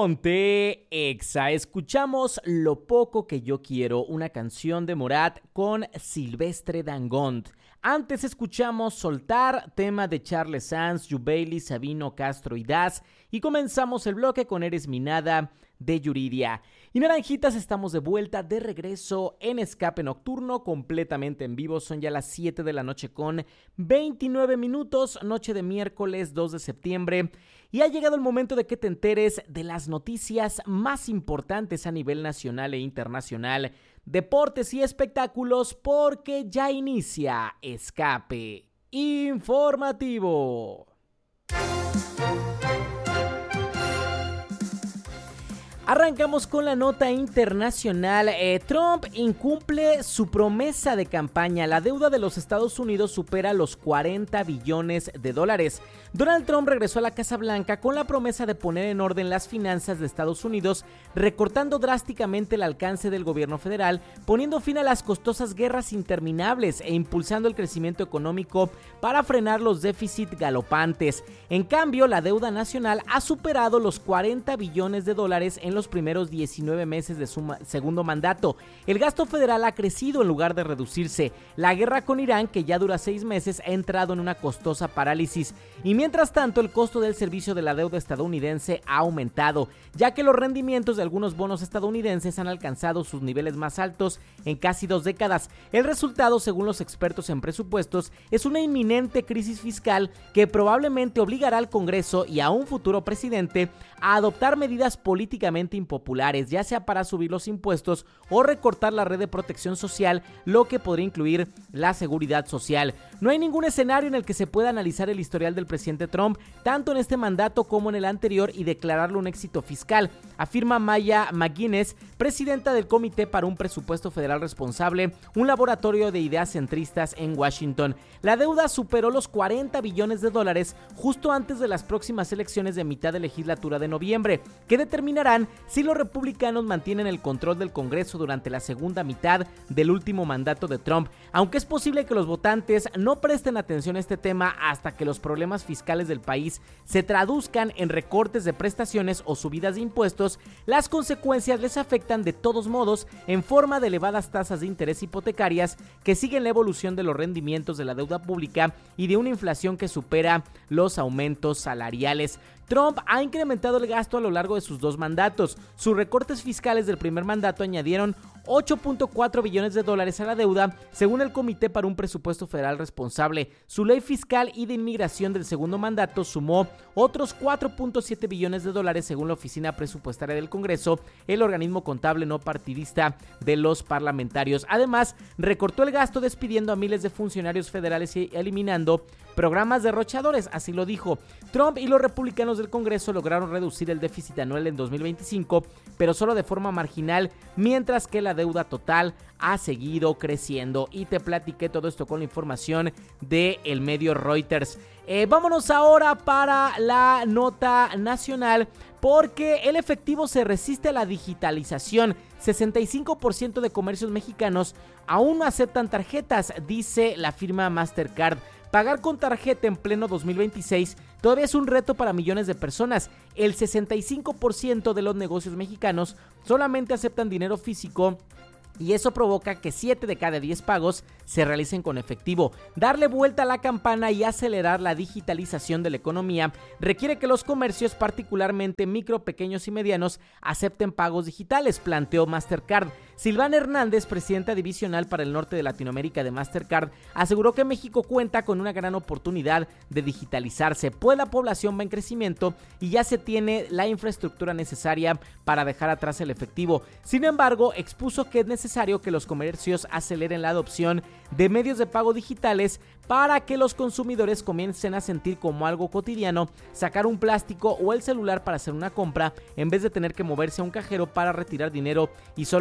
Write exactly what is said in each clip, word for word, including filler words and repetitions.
Ponte Exa. Escuchamos Lo poco que yo quiero, una canción de Morat con Silvestre Dangond. Antes escuchamos Soltar, tema de Charles Sanz, Yubeli, Sabino, Castro y Daz. Y comenzamos el bloque con Eres mi nada de Yuridia. Y Naranjitas, estamos de vuelta, de regreso en Escape Nocturno, completamente en vivo. Son ya las siete de la noche con veintinueve minutos, noche de miércoles dos de septiembre. Y ha llegado el momento de que te enteres de las noticias más importantes a nivel nacional e internacional, deportes y espectáculos, porque ya inicia Escape Informativo. Arrancamos con la nota internacional. Eh, Trump incumple su promesa de campaña. La deuda de los Estados Unidos supera los cuarenta billones de dólares. Donald Trump regresó a la Casa Blanca con la promesa de poner en orden las finanzas de Estados Unidos, recortando drásticamente el alcance del gobierno federal, poniendo fin a las costosas guerras interminables e impulsando el crecimiento económico para frenar los déficits galopantes. En cambio, la deuda nacional ha superado los cuarenta billones de dólares en los primeros diecinueve meses de su ma- segundo mandato. El gasto federal ha crecido en lugar de reducirse. La guerra con Irán, que ya dura seis meses, ha entrado en una costosa parálisis. Y mientras tanto, el costo del servicio de la deuda estadounidense ha aumentado, ya que los rendimientos de algunos bonos estadounidenses han alcanzado sus niveles más altos en casi dos décadas. El resultado, según los expertos en presupuestos, es una inminente crisis fiscal que probablemente obligará al Congreso y a un futuro presidente a adoptar medidas políticamente impopulares, ya sea para subir los impuestos o recortar la red de protección social, lo que podría incluir la seguridad social. No hay ningún escenario en el que se pueda analizar el historial del presidente Trump, tanto en este mandato como en el anterior, y declararlo un éxito fiscal, afirma Maya McGuinness, presidenta del Comité para un Presupuesto Federal Responsable, un laboratorio de ideas centristas en Washington. La deuda superó los cuarenta billones de dólares justo antes de las próximas elecciones de mitad de legislatura de noviembre, que determinarán si los republicanos mantienen el control del Congreso durante la segunda mitad del último mandato de Trump, aunque es posible que los votantes no presten atención a este tema hasta que los problemas fiscales del país se traduzcan en recortes de prestaciones o subidas de impuestos. Las consecuencias les afectan de todos modos en forma de elevadas tasas de interés hipotecarias que siguen la evolución de los rendimientos de la deuda pública y de una inflación que supera los aumentos salariales. Trump ha incrementado el gasto a lo largo de sus dos mandatos. Sus recortes fiscales del primer mandato añadieron ocho punto cuatro billones de dólares a la deuda, según el Comité para un Presupuesto Federal Responsable. Su ley fiscal y de inmigración del segundo mandato sumó otros cuatro punto siete billones de dólares, según la Oficina Presupuestaria del Congreso, el organismo contable no partidista de los parlamentarios. Además, recortó el gasto despidiendo a miles de funcionarios federales y eliminando programas derrochadores, así lo dijo. Trump y los republicanos del Congreso lograron reducir el déficit anual en dos mil veinticinco, pero solo de forma marginal, mientras que la deuda total ha seguido creciendo. Y te platiqué todo esto con la información del medio Reuters. Eh, vámonos ahora para la nota nacional, porque el efectivo se resiste a la digitalización. sesenta y cinco por ciento de comercios mexicanos aún no aceptan tarjetas, dice la firma Mastercard. Pagar con tarjeta en pleno dos mil veintiséis todavía es un reto para millones de personas. El sesenta y cinco por ciento de los negocios mexicanos solamente aceptan dinero físico, y eso provoca que siete de cada diez pagos se realicen con efectivo. Darle vuelta a la campana y acelerar la digitalización de la economía requiere que los comercios, particularmente micro, pequeños y medianos, acepten pagos digitales, planteó Mastercard. Silvana Hernández, presidenta divisional para el norte de Latinoamérica de Mastercard, aseguró que México cuenta con una gran oportunidad de digitalizarse, pues la población va en crecimiento y ya se tiene la infraestructura necesaria para dejar atrás el efectivo. Sin embargo, expuso que es necesario que los comercios aceleren la adopción de medios de pago digitales para que los consumidores comiencen a sentir como algo cotidiano sacar un plástico o el celular para hacer una compra, en vez de tener que moverse a un cajero para retirar dinero y solo así comprar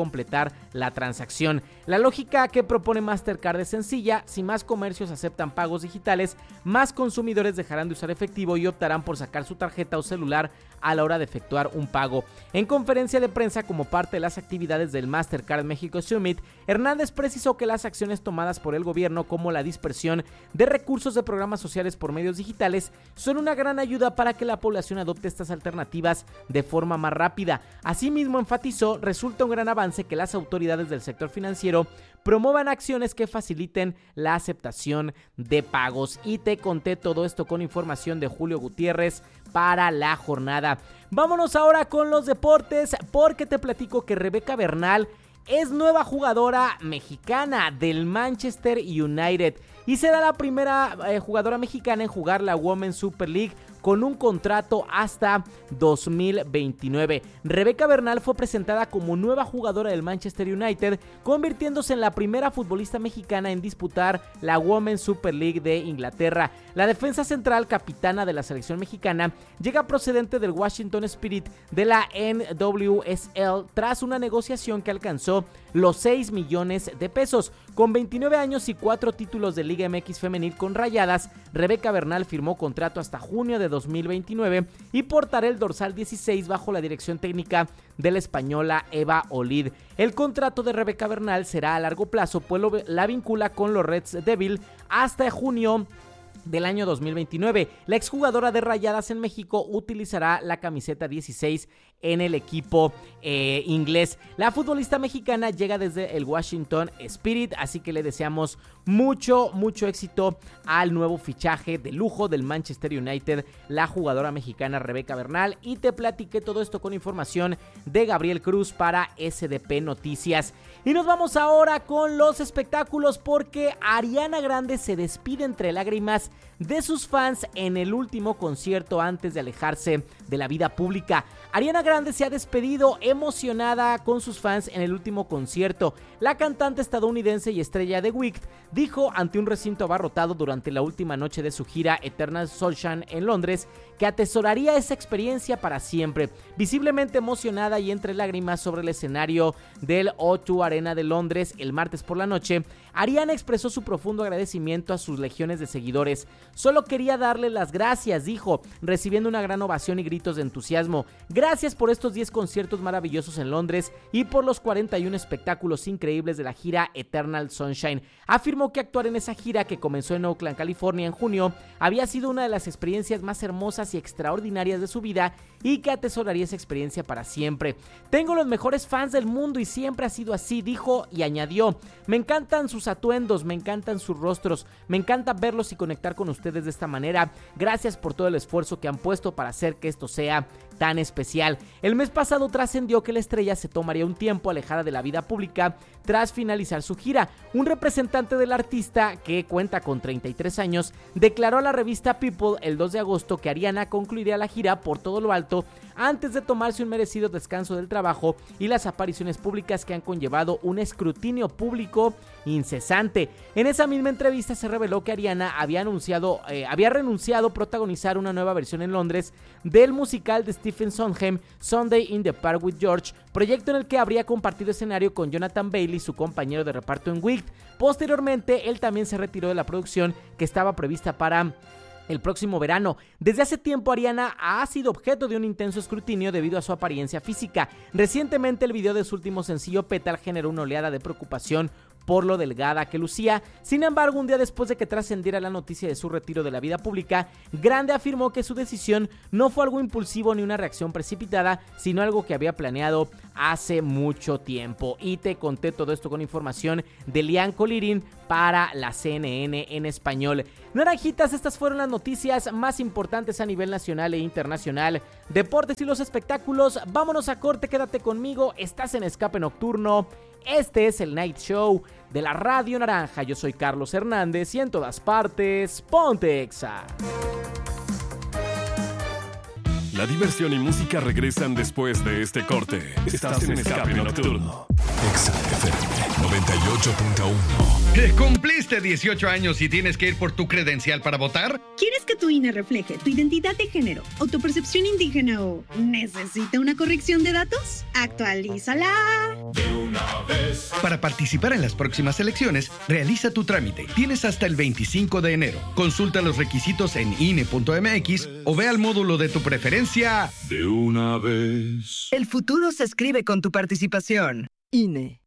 completar la transacción. La lógica que propone Mastercard es sencilla: si más comercios aceptan pagos digitales, más consumidores dejarán de usar efectivo y optarán por sacar su tarjeta o celular a la hora de efectuar un pago. En conferencia de prensa como parte de las actividades del Mastercard México Summit, Hernández precisó que las acciones tomadas por el gobierno, como la dispersión de recursos de programas sociales por medios digitales, son una gran ayuda para que la población adopte estas alternativas de forma más rápida. Asimismo, enfatizó, resulta un gran avance que las autoridades del sector financiero promuevan acciones que faciliten la aceptación de pagos. Y te conté todo esto con información de Julio Gutiérrez para la jornada. Vámonos ahora con los deportes, porque te platico que Rebeca Bernal es nueva jugadora mexicana del Manchester United y será la primera eh, jugadora mexicana en jugar la Women's Super League con un contrato hasta dos mil veintinueve. Rebeca Bernal fue presentada como nueva jugadora del Manchester United, convirtiéndose en la primera futbolista mexicana en disputar la Women's Super League de Inglaterra. La defensa central, capitana de la selección mexicana, llega procedente del Washington Spirit de la N W S L tras una negociación que alcanzó los seis millones de pesos. Con veintinueve años y cuatro títulos de Liga M X femenil con Rayadas, Rebeca Bernal firmó contrato hasta junio de dos mil veintinueve y portará el dorsal dieciséis bajo la dirección técnica de la española Eva Olid. El contrato de Rebeca Bernal será a largo plazo, pues lo, la vincula con los Reds Devil hasta junio del año dos mil veintinueve. La exjugadora de Rayadas en México utilizará la camiseta dieciséis en el equipo eh, inglés. La futbolista mexicana llega desde el Washington Spirit, así que le deseamos mucho, mucho éxito al nuevo fichaje de lujo del Manchester United, la jugadora mexicana Rebeca Bernal. Y te platiqué todo esto con información de Gabriel Cruz para S D P Noticias. Y nos vamos ahora con los espectáculos, porque Ariana Grande se despide entre lágrimas de sus fans en el último concierto antes de alejarse de la vida pública. Ariana Grande se ha despedido emocionada con sus fans en el último concierto. La cantante estadounidense y estrella de Wicked dijo ante un recinto abarrotado durante la última noche de su gira Eternal Sunshine en Londres que atesoraría esa experiencia para siempre. Visiblemente emocionada y entre lágrimas sobre el escenario del O dos Arena de Londres el martes por la noche, Ariana expresó su profundo agradecimiento a sus legiones de seguidores. Solo quería darle las gracias, dijo, recibiendo una gran ovación y gritos de entusiasmo. Gracias por estos diez conciertos maravillosos en Londres y por los cuarenta y uno espectáculos increíbles de la gira Eternal Sunshine. Afirmó que actuar en esa gira, que comenzó en Oakland, California en junio, había sido una de las experiencias más hermosas y extraordinarias de su vida y que atesoraría esa experiencia para siempre. Tengo los mejores fans del mundo y siempre ha sido así, dijo, y añadió, me encantan sus atuendos, me encantan sus rostros, me encanta verlos y conectar con ustedes de esta manera. Gracias por todo el esfuerzo que han puesto para hacer que esto sea tan especial. El mes pasado trascendió que la estrella se tomaría un tiempo alejada de la vida pública tras finalizar su gira. Un representante del artista, que cuenta con treinta y tres años, declaró a la revista People el dos de agosto que Ariana concluiría la gira por todo lo alto antes de tomarse un merecido descanso del trabajo y las apariciones públicas que han conllevado un escrutinio público incesante. En esa misma entrevista se reveló que Ariana había anunciado, eh, había renunciado a protagonizar una nueva versión en Londres del musical de Stephen Sondheim, Sunday in the Park with George, proyecto en el que habría compartido escenario con Jonathan Bailey, su compañero de reparto en Wicked. Posteriormente, él también se retiró de la producción, que estaba prevista para el próximo verano. Desde hace tiempo, Ariana ha sido objeto de un intenso escrutinio debido a su apariencia física. Recientemente, el video de su último sencillo, Petal, generó una oleada de preocupación por lo delgada que lucía. Sin embargo, un día después de que trascendiera la noticia de su retiro de la vida pública, Grande afirmó que su decisión no fue algo impulsivo ni una reacción precipitada, sino algo que había planeado hace mucho tiempo. Y te conté todo esto con información de Lian Colirin para la C N N en español. Naranjitas, estas fueron las noticias más importantes a nivel nacional e internacional. Deportes y los espectáculos. Vámonos a corte, quédate conmigo. Estás en Escape Nocturno. Este es el Night Show de la Radio Naranja. Yo soy Carlos Hernández y en todas partes, ponte Exa. La diversión y música regresan después de este corte. Estás en Escape Nocturno. Exa F M noventa y ocho punto uno. ¿Cumpliste dieciocho años y tienes que ir por tu credencial para votar? ¿Quieres que tu I N E refleje tu identidad de género o tu percepción indígena o necesita una corrección de datos? ¡Actualízala! De una vez. Para participar en las próximas elecciones, realiza tu trámite. Tienes hasta el veinticinco de enero. Consulta los requisitos en I N E punto M X o ve al módulo de tu preferencia. De una vez. El futuro se escribe con tu participación. I N E.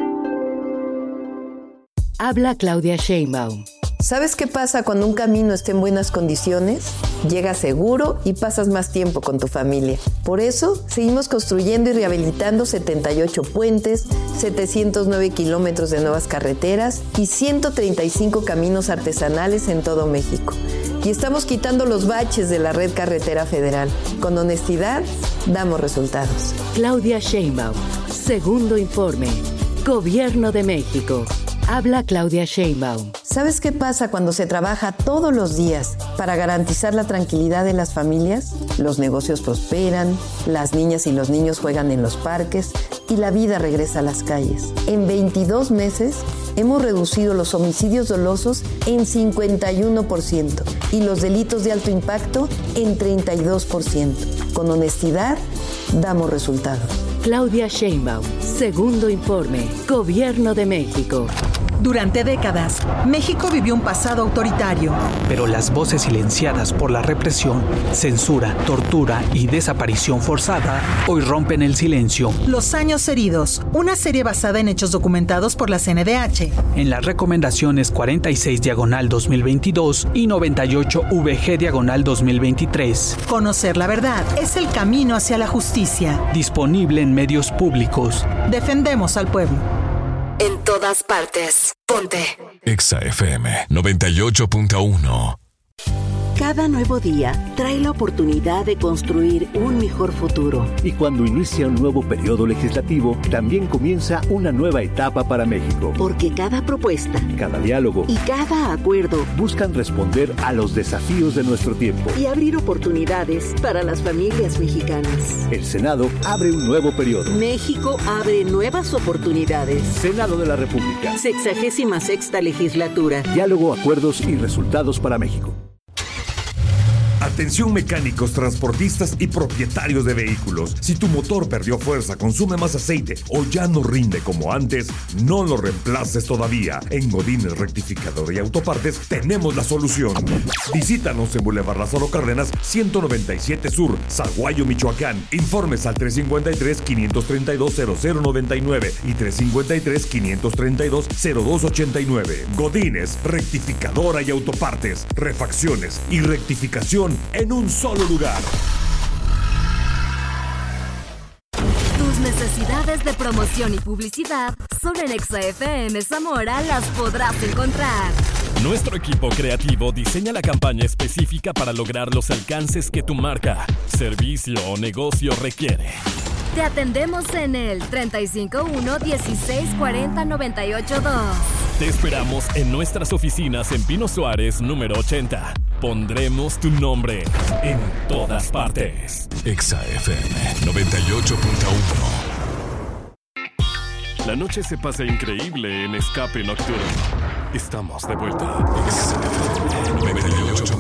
Habla Claudia Sheinbaum. ¿Sabes qué pasa cuando un camino está en buenas condiciones? Llegas seguro y pasas más tiempo con tu familia. Por eso, seguimos construyendo y rehabilitando setenta y ocho puentes, setecientos nueve kilómetros de nuevas carreteras y ciento treinta y cinco caminos artesanales en todo México. Y estamos quitando los baches de la red carretera federal. Con honestidad, damos resultados. Claudia Sheinbaum. Segundo informe. Gobierno de México. Habla Claudia Sheinbaum. ¿Sabes qué pasa cuando se trabaja todos los días para garantizar la tranquilidad de las familias? Los negocios prosperan, las niñas y los niños juegan en los parques y la vida regresa a las calles. En veintidós meses hemos reducido los homicidios dolosos en cincuenta y uno por ciento y los delitos de alto impacto en treinta y dos por ciento. Con honestidad, damos resultados. Claudia Sheinbaum. Segundo informe. Gobierno de México. Durante décadas, México vivió un pasado autoritario. Pero las voces silenciadas por la represión, censura, tortura y desaparición forzada hoy rompen el silencio. Los años heridos, una serie basada en hechos documentados por la C N D H. En las recomendaciones cuarenta y seis diagonal dos mil veintidós y noventa y ocho V G diagonal dos mil veintitrés. Conocer la verdad es el camino hacia la justicia. Disponible en medios públicos. Defendemos al pueblo. En todas partes. Ponte. Exa F M noventa y ocho punto uno. Cada nuevo día trae la oportunidad de construir un mejor futuro. Y cuando inicia un nuevo periodo legislativo, también comienza una nueva etapa para México. Porque cada propuesta, cada diálogo y cada acuerdo buscan responder a los desafíos de nuestro tiempo y abrir oportunidades para las familias mexicanas. El Senado abre un nuevo periodo. México abre nuevas oportunidades. Senado de la República. Sexagésima sexta legislatura. Diálogo, acuerdos y resultados para México. Atención mecánicos, transportistas y propietarios de vehículos. Si tu motor perdió fuerza, consume más aceite o ya no rinde como antes, no lo reemplaces todavía. En Godínez Rectificador y Autopartes tenemos la solución. Visítanos en Boulevard Lázaro Cárdenas, ciento noventa y siete Sur, Zaguayo, Michoacán. Informes al tres cinco tres, quinientos treinta y dos, cero cero noventa y nueve y tres cinco tres, quinientos treinta y dos, cero dos ochenta y nueve. Godínez Rectificadora y Autopartes. Refacciones y rectificación en un solo lugar. Tus necesidades de promoción y publicidad solo en Exa F M Zamora las podrás encontrar. Nuestro equipo creativo diseña la campaña específica para lograr los alcances que tu marca, servicio o negocio requiere. Te atendemos en el treinta y cinco uno, dieciséis cuarenta, noventa y ocho dos. Te esperamos en nuestras oficinas en Pino Suárez, número ochenta. Pondremos tu nombre en todas partes. Exa F M noventa y ocho punto uno. La noche se pasa increíble en Escape Nocturno. Estamos de vuelta. Exa F M noventa y ocho punto uno.